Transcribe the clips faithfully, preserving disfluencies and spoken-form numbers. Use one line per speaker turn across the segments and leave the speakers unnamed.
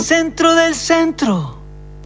centro del centro.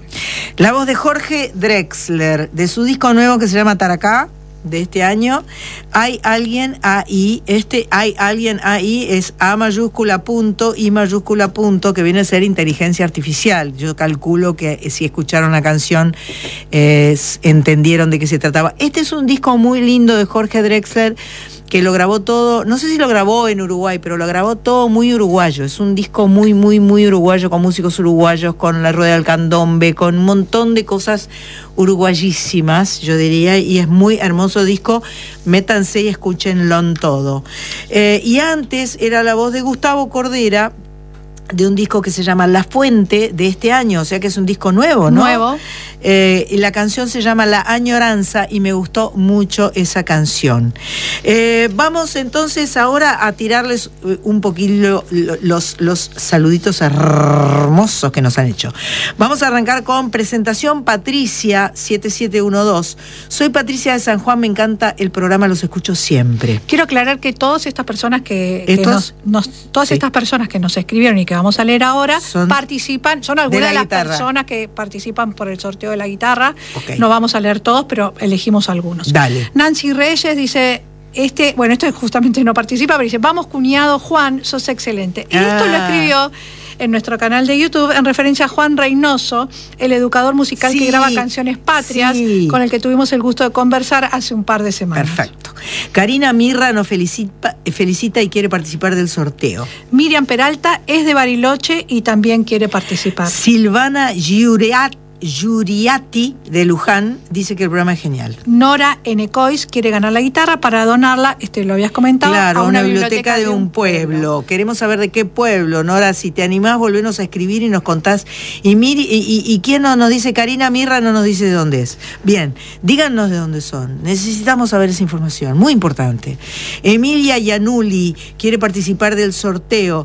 La voz de Jorge Drexler, de su disco nuevo que se llama Taracá, de este año. Hay alguien ahí, este hay alguien ahí es A mayúscula punto, I mayúscula punto, que viene a ser inteligencia artificial. Yo calculo que si escucharon la canción eh, entendieron de qué se trataba. Este es un disco muy lindo de Jorge Drexler, que lo grabó todo, no sé si lo grabó en Uruguay, pero lo grabó todo muy uruguayo. Es un disco muy, muy, muy uruguayo, con músicos uruguayos, con la rueda del candombe, con un montón de cosas uruguayísimas, yo diría, y es muy hermoso disco. Métanse y escúchenlo en todo. Eh, y antes era la voz de Gustavo Cordera, de un disco que se llama La Fuente, de este año, o sea que es un disco nuevo, ¿no?
Nuevo.
Eh, y la canción se llama La Añoranza y me gustó mucho esa canción. Eh, vamos entonces ahora a tirarles un poquito los, los saluditos hermosos que nos han hecho. Vamos a arrancar con presentación Patricia siete siete uno dos. Soy Patricia de San Juan, me encanta el programa, los escucho siempre.
Quiero aclarar que todas estas personas que, que
Estos,
nos, nos, todas
sí.
estas personas que nos escribieron y que vamos a leer ahora
Son
participan, son algunas de,
de
las
guitarra.
personas que participan por el sorteo de la guitarra.
Okay.
No vamos a leer todos, pero elegimos algunos.
Dale.
Nancy Reyes dice, este, bueno, esto justamente no participa, pero dice, vamos cuñado Juan, sos excelente. Y
ah.
esto lo escribió en nuestro canal de YouTube en referencia a Juan Reynoso, el educador musical
sí,
que graba canciones patrias,
sí.
con el que tuvimos el gusto de conversar hace un par de semanas.
Perfecto. Karina Mirra nos felicita, felicita y quiere participar del sorteo.
Miriam Peralta es de Bariloche y también quiere participar.
Silvana Giuriat, Giuriati de Luján dice que el programa es genial.
Nora Enecois quiere ganar la guitarra para donarla, este lo habías comentado,
Claro,
a
una, una biblioteca, biblioteca de un pueblo. pueblo. Queremos saber de qué pueblo. Nora, si te animás, volvenos a escribir y nos contás. Y, Miri, y, y, y quién no nos dice, Karina Mirra no nos dice de dónde es. Bien, díganos de dónde son. Necesitamos saber esa información, muy importante. Emilia Yanuli quiere participar del sorteo.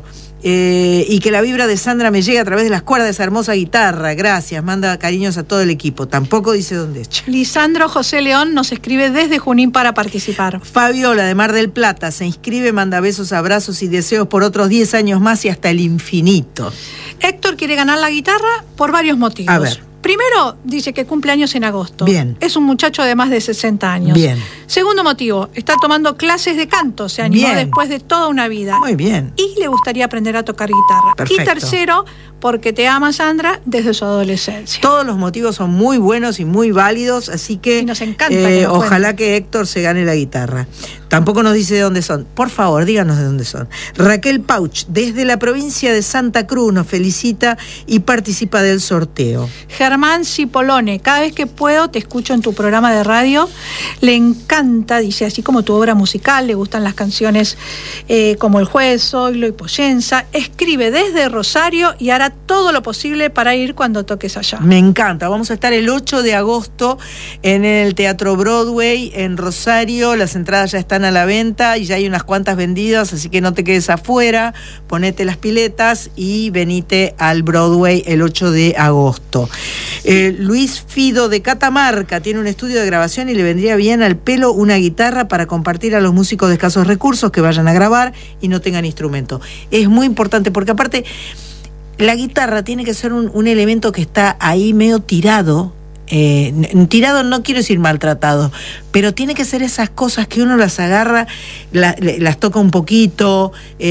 Eh, y que la vibra de Sandra me llegue a través de las cuerdas de esa hermosa guitarra. Gracias, manda cariños a todo el equipo. Tampoco dice dónde es.
Lisandro José León nos escribe desde Junín para participar.
Fabiola de Mar del Plata se inscribe, manda besos, abrazos y deseos por otros diez años más y hasta el infinito.
Héctor quiere ganar la guitarra por varios motivos.
A ver.
Primero, dice que cumple años en agosto.
Bien.
Es un muchacho de más de sesenta años.
Bien.
Segundo motivo, está tomando clases de canto, se animó
Bien.
después de toda una vida.
Muy bien.
Y le gustaría aprender a tocar guitarra.
Perfecto.
Y tercero, porque te ama Sandra desde su adolescencia.
Todos los motivos son muy buenos y muy válidos, así que
y nos encanta
eh,
que nos
ojalá
cuente.
que Héctor se gane la guitarra. Tampoco nos dice de dónde son. Por favor, díganos de dónde son. Raquel Pauch, desde la provincia de Santa Cruz, nos felicita y participa del sorteo.
Germán Cipolone, cada vez que puedo te escucho en tu programa de radio. Le encanta, dice, así como tu obra musical, le gustan las canciones eh, como El Juez, Zoilo y Poyenza. Escribe desde Rosario y hará todo lo posible para ir cuando toques allá.
Me encanta. Vamos a estar el ocho de agosto en el Teatro Broadway en Rosario. Las entradas ya están a la venta y ya hay unas cuantas vendidas, así que no te quedes afuera. Ponete las piletas y venite al Broadway el ocho de agosto. Eh, Luis Fido de Catamarca tiene un estudio de grabación y le vendría bien al pelo una guitarra para compartir a los músicos de escasos recursos que vayan a grabar y no tengan instrumento. Es muy importante porque aparte la guitarra tiene que ser un, un elemento que está ahí medio tirado. Eh, tirado no quiero decir maltratado, pero tiene que ser esas cosas que uno las agarra, la, las toca un poquito,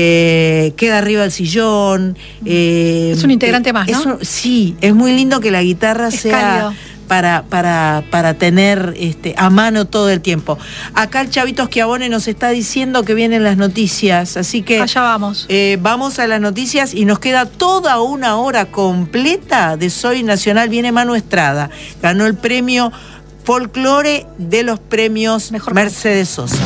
eh, queda arriba del sillón. Eh,
es un integrante más, ¿no?
Eso, sí, es muy lindo que la guitarra
es
sea
cálido.
Para, para, para tener este, a mano todo el tiempo. Acá el Chavito Schiavone nos está diciendo que vienen las noticias, así que
allá vamos.
Eh, vamos a las noticias y nos queda toda una hora completa de Soy Nacional. Viene Manu Estrada, ganó el premio Folclore de los premios
Mejor
Mercedes Sosa.